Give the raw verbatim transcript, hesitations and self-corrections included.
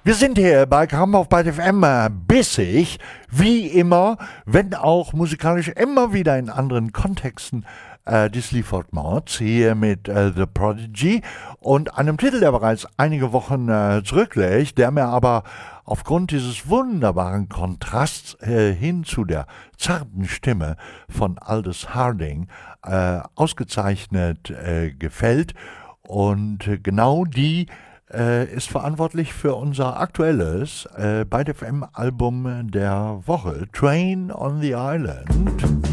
Wir sind hier bei Kampf bei F M äh, bissig, wie immer, wenn auch musikalisch immer wieder in anderen Kontexten. Äh, die Sleaford Mods hier mit äh, The Prodigy und einem Titel, der bereits einige Wochen äh, zurückliegt, der mir aber aufgrund dieses wunderbaren Kontrasts äh, hin zu der zarten Stimme von Aldous Harding äh, ausgezeichnet äh, gefällt. Und äh, genau die äh, ist verantwortlich für unser aktuelles äh, Byte F M Album der Woche, Train on the Island.